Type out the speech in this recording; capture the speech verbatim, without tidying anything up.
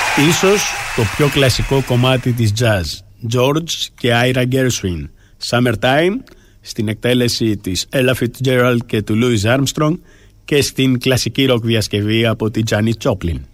Ίσως το πιο κλασικό κομμάτι της jazz, George και Ira Gershwin, Summertime, στην εκτέλεση της Ella Fitzgerald και του Louis Armstrong και στην κλασική rock διασκευή από τη Janis Joplin.